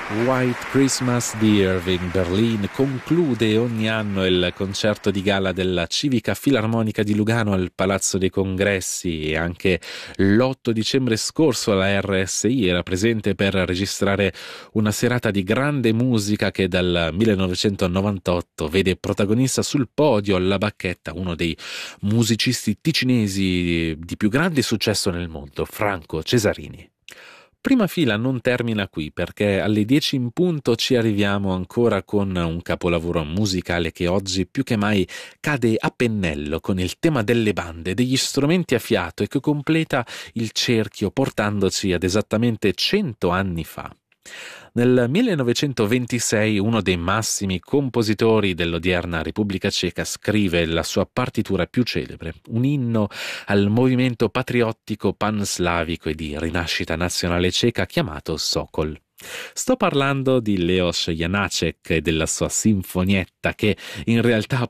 White Christmas di Irving Berlin conclude ogni anno il concerto di gala della Civica Filarmonica di Lugano al Palazzo dei Congressi, e anche l'8 dicembre scorso la RSI era presente per registrare una serata di grande musica che dal 1998 vede protagonista sul podio alla bacchetta uno dei musicisti ticinesi di più grande successo nel mondo, Franco Cesarini. Prima fila non termina qui, perché alle 10 in punto ci arriviamo ancora con un capolavoro musicale che oggi più che mai cade a pennello con il tema delle bande, degli strumenti a fiato, e che completa il cerchio portandoci ad esattamente 100 anni fa. Nel 1926 uno dei massimi compositori dell'odierna Repubblica Ceca scrive la sua partitura più celebre, un inno al movimento patriottico panslavico e di rinascita nazionale ceca chiamato Sokol. Sto parlando di Leos Janáček e della sua sinfonietta, che in realtà